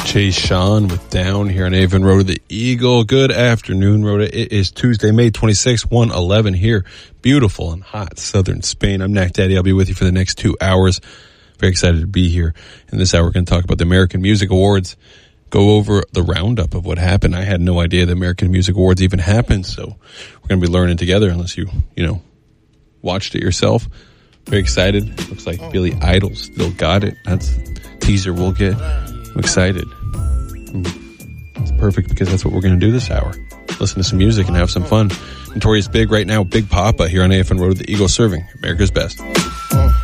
Chase Sean with Down here on Avon Road of the Eagle. Good afternoon, Rhoda. It is Tuesday, May 26, 1:11 here. Beautiful and hot southern Spain. I'm Knack Daddy. I'll be with you for the next 2 hours. Very excited to be here. In this hour, we're going to talk about the American Music Awards, go over the roundup of what happened. I had no idea the American Music Awards even happened, so we're going to be learning together unless you watched it yourself. Very excited. Looks like Billy Idol still got it. That's a teaser we'll get. I'm excited. It's perfect because that's what we're going to do this hour. Listen to some music and have some fun. Notorious Big right now, Big Papa here on AFN Road of the Eagle, serving America's best.